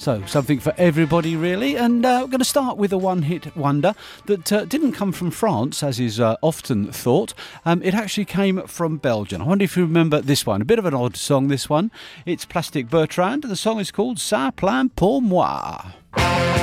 So something for everybody, really. And we're going to start with a one-hit wonder that didn't come from France, as is often thought. It actually came from Belgium. I wonder if you remember this one. A bit of an odd song, this one. It's Plastic Bertrand. The song is called Ça plane pour moi.